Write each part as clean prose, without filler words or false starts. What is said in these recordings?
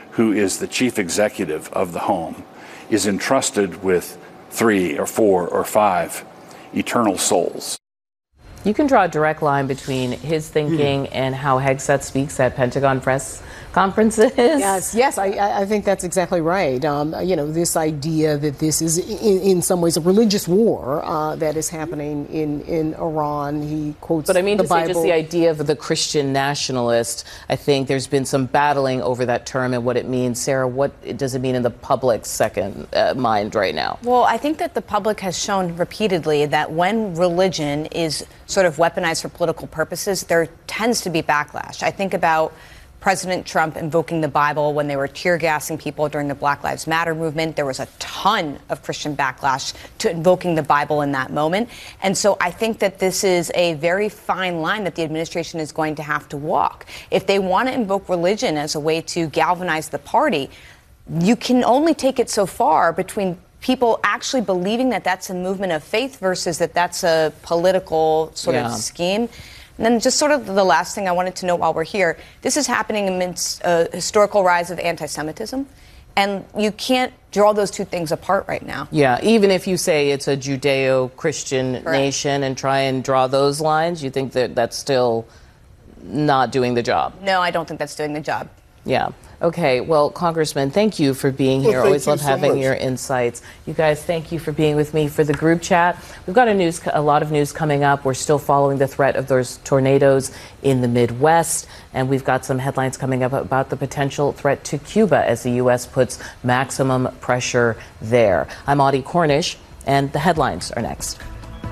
who is the chief executive of the home, is entrusted with 3 or 4 or 5 eternal souls. You can draw a direct line between his thinking and how Hegseth speaks at Pentagon press conferences. Yes, I think that's exactly right. This idea that this is in some ways a religious war that is happening in Iran. He quotes the Bible. Say just the idea of the Christian nationalist. I think there's been some battling over that term and what it means. Sarah, what does it mean in the public's second mind right now? Well, I think that the public has shown repeatedly that when religion is sort of weaponized for political purposes, there tends to be backlash. I think about President Trump invoking the Bible when they were tear gassing people during the Black Lives Matter movement. There was a ton of Christian backlash to invoking the Bible in that moment. And so I think that this is a very fine line that the administration is going to have to walk. If they want to invoke religion as a way to galvanize the party, you can only take it so far between people actually believing that that's a movement of faith versus that that's a political sort of scheme. And then just sort of the last thing I wanted to know while we're here, this is happening amidst a historical rise of anti-Semitism, and you can't draw those two things apart right now. Yeah, even if you say it's a Judeo-Christian nation and try and draw those lines, you think that that's still not doing the job? No, I don't think that's doing the job. Yeah. Okay. Well, Congressman, thank you for being here. Always love having your insights. You guys, thank you for being with me for the group chat. We've got a lot of news coming up. We're still following the threat of those tornadoes in the Midwest. And we've got some headlines coming up about the potential threat to Cuba as the U.S. puts maximum pressure there. I'm Audie Cornish, and the headlines are next.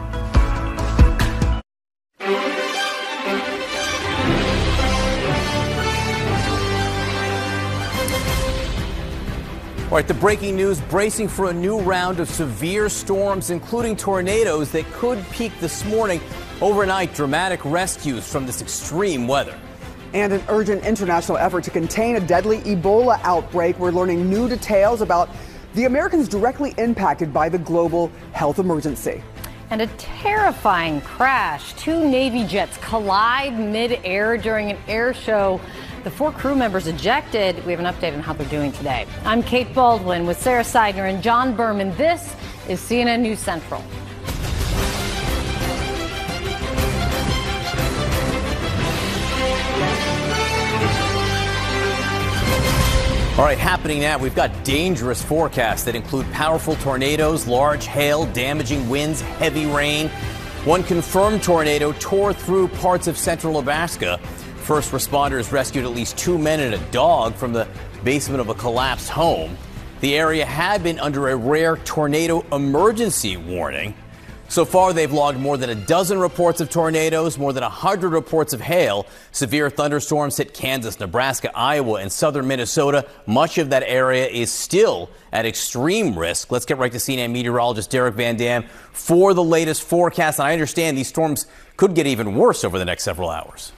All right, the breaking news, bracing for a new round of severe storms, including tornadoes that could peak this morning. Overnight, dramatic rescues from this extreme weather. And an urgent international effort to contain a deadly Ebola outbreak. We're learning new details about the Americans directly impacted by the global health emergency. And a terrifying crash. 2 Navy jets collide mid-air during an air show. The 4 crew members ejected. We have an update on how they're doing today. I'm Kate Baldwin with Sarah Seidner and John Berman. This is CNN News Central. All right, happening now, we've got dangerous forecasts that include powerful tornadoes, large hail, damaging winds, heavy rain. One confirmed tornado tore through parts of central Nebraska. First responders rescued at least 2 men and a dog from the basement of a collapsed home. The area had been under a rare tornado emergency warning. So far, they've logged more than a dozen reports of tornadoes, more than 100 reports of hail. Severe thunderstorms hit Kansas, Nebraska, Iowa, and southern Minnesota. Much of that area is still at extreme risk. Let's get right to CNN meteorologist Derek Van Dam for the latest forecast. And I understand these storms could get even worse over the next several hours.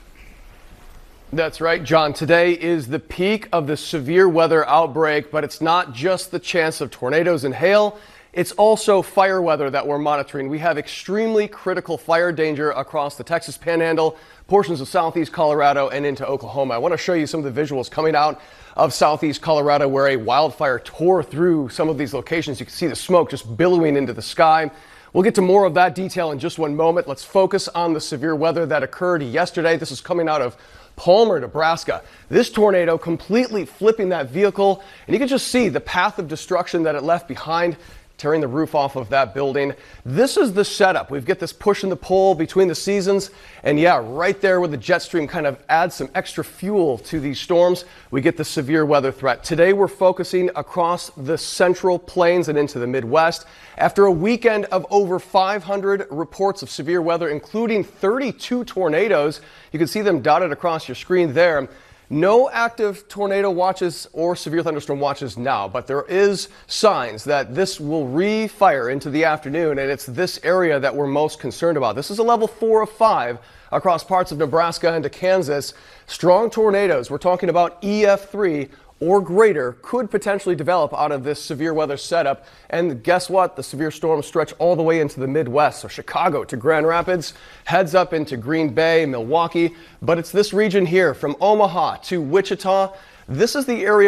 That's right, John. Today is the peak of the severe weather outbreak, but it's not just the chance of tornadoes and hail. It's also fire weather that we're monitoring. We have extremely critical fire danger across the Texas Panhandle, portions of southeast Colorado, and into Oklahoma. I want to show you some of the visuals coming out of southeast Colorado where a wildfire tore through some of these locations. You can see the smoke just billowing into the sky. We'll get to more of that detail in just one moment. Let's focus on the severe weather that occurred yesterday. This is coming out of Palmer, Nebraska. This tornado completely flipping that vehicle, and you can just see the path of destruction that it left behind, tearing the roof off of that building. This is the setup. We've got this push and the pull between the seasons, and yeah, right there where the jet stream kind of adds some extra fuel to these storms, we get the severe weather threat. Today we're focusing across the central plains and into the Midwest. After a weekend of over 500 reports of severe weather, including 32 tornadoes, you can see them dotted across your screen there. No active tornado watches or severe thunderstorm watches now, but there is signs that this will re-fire into the afternoon, and it's this area that we're most concerned about. This is a level 4 of 5 across parts of Nebraska into Kansas. Strong tornadoes, we're talking about EF3 or greater, could potentially develop out of this severe weather setup. And guess what? The severe storms stretch all the way into the Midwest. So Chicago to Grand Rapids, heads up into Green Bay, Milwaukee. But it's this region here from Omaha to Wichita. This is the area